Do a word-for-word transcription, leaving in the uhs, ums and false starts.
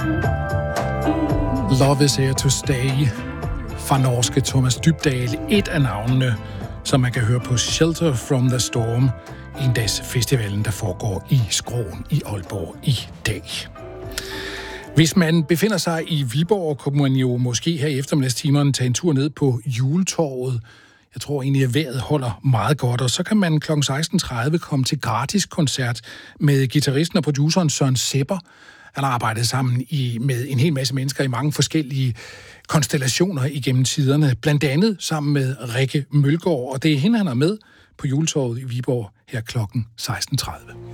Love is here to stay fra norske Thomas Dybdahl. Et af navnene, som man kan høre på Shelter from the Storm, en-dags-festivalen, der foregår i Skråen i Aalborg i dag. Hvis man befinder sig i Viborg, kunne man jo måske her i eftermiddagstimerne tage en tur ned på Juletorvet. Jeg tror egentlig, at vejret holder meget godt, og så kan man kl. seksten tredive komme til gratis koncert med guitaristen og produceren Søren Sepper. Han har arbejdet sammen i, med en hel masse mennesker i mange forskellige konstellationer igennem tiderne, blandt andet sammen med Rikke Mølgaard, og det er hende, han er med på Juletorvet i Viborg her klokken seksten tredive.